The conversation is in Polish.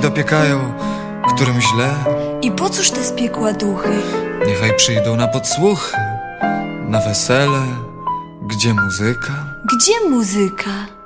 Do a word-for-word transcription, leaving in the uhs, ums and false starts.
dopiekają, którym źle. I po cóż te z piekła duchy? Niechaj przyjdą na podsłuchy, na wesele, gdzie muzyka. Gdzie muzyka?